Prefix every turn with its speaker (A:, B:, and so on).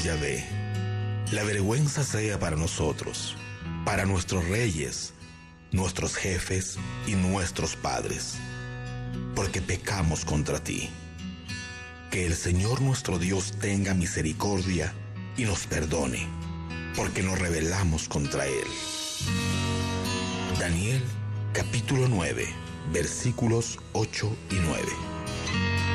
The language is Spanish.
A: Yahvé, la vergüenza sea para nosotros, para nuestros reyes, nuestros jefes y nuestros padres, porque pecamos contra ti. Que el Señor nuestro Dios tenga misericordia y nos perdone, porque nos rebelamos contra Él. Daniel capítulo 9, versículos 8 y 9.